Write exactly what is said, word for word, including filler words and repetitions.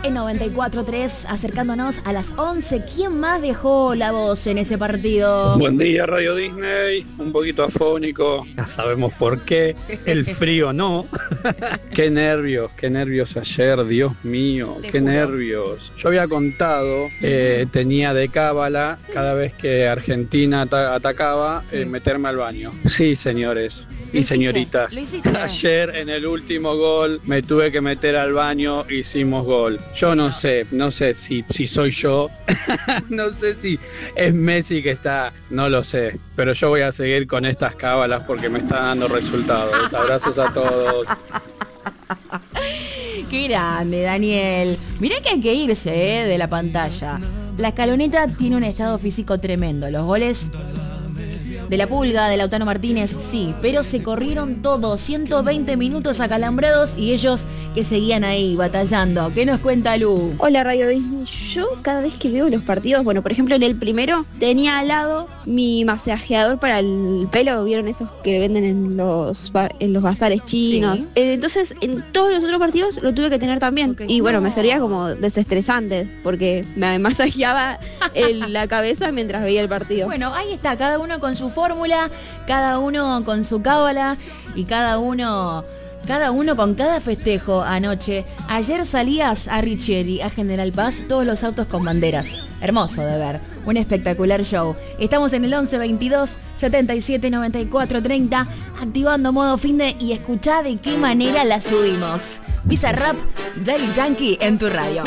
en noventa y cuatro tres, acercándonos a las once. ¿Quién más dejó la voz en ese partido? Buen día, Radio Disney. Un poquito afónico, ya sabemos por qué. El frío no. Qué nervios, qué nervios ayer, Dios mío, Te qué juro. nervios. Yo había contado, eh, tenía de cábala, cada vez que Argentina ata- atacaba, Sí. eh, meterme al baño. Sí, señores Lo y hiciste, señoritas. lo hiciste. Ayer en el último gol me tuve que meter al baño, hicimos gol. Yo no sé, no sé si, si soy yo, no sé si es Messi que está, no lo sé, pero yo voy a seguir con estas cábalas porque me están dando resultados. Abrazos a todos. Qué grande, Daniel. Mirá que hay que irse, eh, de la pantalla. La Escaloneta tiene un estado físico tremendo. Los goles de la Pulga, de Lautaro Martínez, sí, pero se corrieron todos, ciento veinte minutos acalambrados y ellos que seguían ahí batallando. ¿Qué nos cuenta Lu? Hola Radio Disney, yo cada vez que veo los partidos, bueno, por ejemplo en el primero tenía al lado mi masajeador para el pelo, ¿vieron esos que venden en los ba- en los bazares chinos? Sí. Eh, entonces en todos los otros partidos lo tuve que tener también. Ok. Y bueno, me No. servía como desestresante porque me masajeaba el- la cabeza mientras veía el partido. Bueno, ahí está, cada uno con su fórmula, cada uno con su cábala y cada uno, cada uno con cada festejo anoche. Ayer salías a Richieri, a General Paz, todos los autos con banderas. Hermoso de ver, un espectacular show. Estamos en el once veintidós setenta y siete noventa y cuatro treinta, activando modo finde y escuchá de qué manera la subimos. Bizarrap, Daddy Yankee en tu radio.